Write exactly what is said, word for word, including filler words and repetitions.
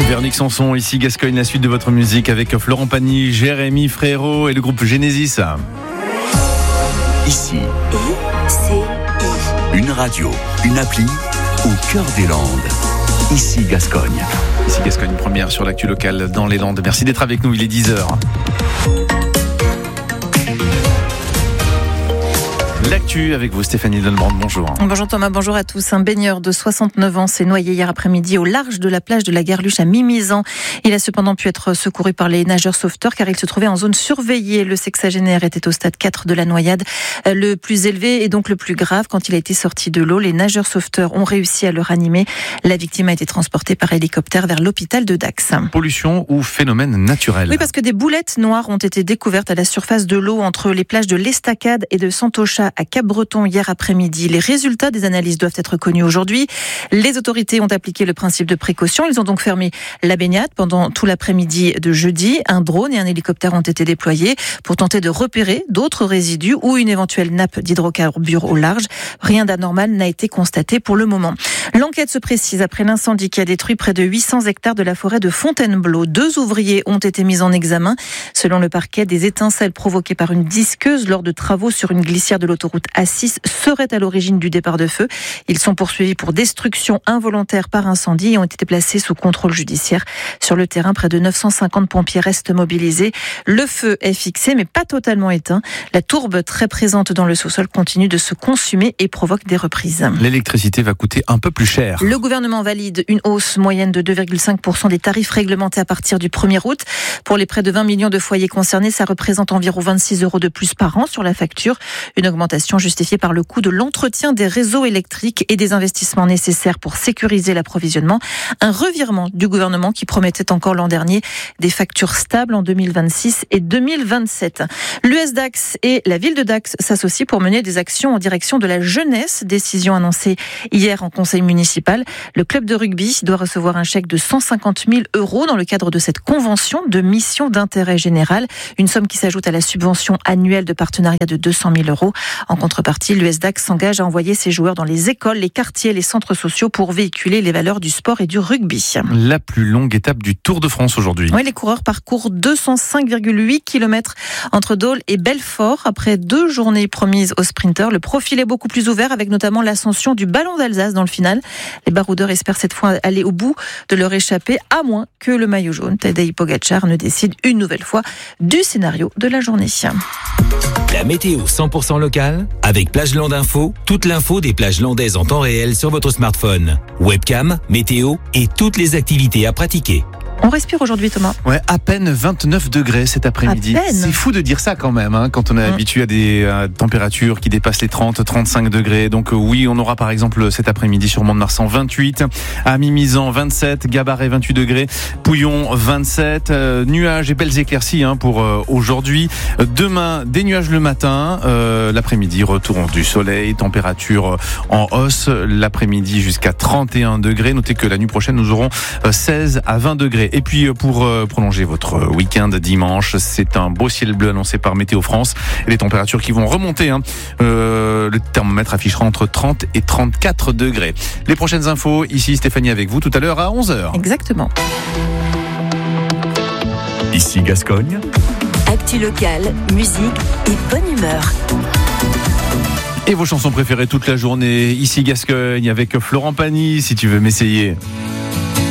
Véronique Sanson, ici Gascogne, la suite de votre musique avec Florent Pagny, Jérémy Frérot et le groupe Genesis. Ici, I C I. Une radio, une appli au cœur des Landes. Ici Gascogne. Ici Gascogne, première sur l'actu locale dans les Landes. Merci d'être avec nous, il est dix heures. L'actu avec vous, Stéphanie Delbrand, bonjour. Bonjour Thomas, bonjour à tous. Un baigneur de soixante-neuf ans s'est noyé hier après-midi au large de la plage de la Garluche à Mimizan. Il a cependant pu être secouru par les nageurs sauveteurs car il se trouvait en zone surveillée. Le sexagénaire était au stade quatre de la noyade, le plus élevé et donc le plus grave. Quand il a été sorti de l'eau, les nageurs sauveteurs ont réussi à le ranimer. La victime a été transportée par hélicoptère vers l'hôpital de Dax. Pollution ou phénomène naturel? Oui, parce que des boulettes noires ont été découvertes à la surface de l'eau entre les plages de l'Estacade et de Santocha à Cap-Breton hier après-midi. Les résultats des analyses doivent être connus aujourd'hui. Les autorités ont appliqué le principe de précaution. Ils ont donc fermé la baignade pendant tout l'après-midi de jeudi. Un drone et un hélicoptère ont été déployés pour tenter de repérer d'autres résidus ou une éventuelle nappe d'hydrocarbures au large. Rien d'anormal n'a été constaté pour le moment. L'enquête se précise après l'incendie qui a détruit près de huit cents hectares de la forêt de Fontainebleau. Deux ouvriers ont été mis en examen. Selon le parquet, des étincelles provoquées par une disqueuse lors de travaux sur une glissière de l'autoroute A six seraient à l'origine du départ de feu. Ils sont poursuivis pour destruction involontaire par incendie et ont été placés sous contrôle judiciaire. Sur le terrain, près de neuf cent cinquante pompiers restent mobilisés. Le feu est fixé mais pas totalement éteint. La tourbe très présente dans le sous-sol continue de se consumer et provoque des reprises. L'électricité va coûter un peu plus cher. Le gouvernement valide une hausse moyenne de deux virgule cinq pour cent des tarifs réglementés à partir du premier août. Pour les près de vingt millions de foyers concernés, ça représente environ vingt-six euros de plus par an sur la facture. Une augmentation justifiée par le coût de l'entretien des réseaux électriques et des investissements nécessaires pour sécuriser l'approvisionnement. Un revirement du gouvernement qui promettait encore l'an dernier des factures stables en deux mille vingt-six et deux mille vingt-sept. L'U S Dax et la ville de Dax s'associent pour mener des actions en direction de la jeunesse. Décision annoncée hier en conseil municipal. Le club de rugby doit recevoir un chèque de cent cinquante mille euros dans le cadre de cette convention de mission d'intérêt général. Une somme qui s'ajoute à la subvention annuelle de partenariat de deux cent mille euros. En contrepartie, l'U S Dax s'engage à envoyer ses joueurs dans les écoles, les quartiers, les centres sociaux pour véhiculer les valeurs du sport et du rugby. La plus longue étape du Tour de France aujourd'hui. Oui, les coureurs parcourent deux cent cinq virgule huit kilomètres entre Dole et Belfort. Après deux journées promises aux sprinteurs, le profil est beaucoup plus ouvert avec notamment l'ascension du Ballon d'Alsace dans le final. Les baroudeurs espèrent cette fois aller au bout de leur échappée, à moins que le maillot jaune, Tadej Pogacar, ne décide une nouvelle fois du scénario de la journée. La météo cent pour cent locale avec Plage Landes Info, toute l'info des plages landaises en temps réel sur votre smartphone. Webcam, météo et toutes les activités à pratiquer. On respire aujourd'hui, Thomas. Ouais, à peine vingt-neuf degrés cet après-midi. C'est fou de dire ça quand même, hein, quand on est mmh. habitué à des euh, températures qui dépassent les trente à trente-cinq degrés. Donc euh, oui, on aura par exemple cet après-midi sur Mont-de-Marsan vingt-huit, à Mimizan vingt-sept, Gabaret vingt-huit degrés, Pouillon vingt-sept, euh, nuages et belles éclaircies hein, pour euh, aujourd'hui. Demain, des nuages le matin, euh, l'après-midi, retour du soleil, température en hausse, l'après-midi jusqu'à trente et un degrés. Notez que la nuit prochaine, nous aurons euh, seize à vingt degrés. Et puis pour euh, prolonger votre week-end dimanche, c'est un beau ciel bleu annoncé par Météo France. Et les températures qui vont remonter. Hein. Euh, le thermomètre affichera entre trente et trente-quatre degrés. Les prochaines infos, ici Stéphanie avec vous tout à l'heure à onze heures. Exactement. Ici Gascogne. Actu locale, musique et bonne humeur. Et vos chansons préférées toute la journée, ici Gascogne avec Florent Pagny, si tu veux m'essayer.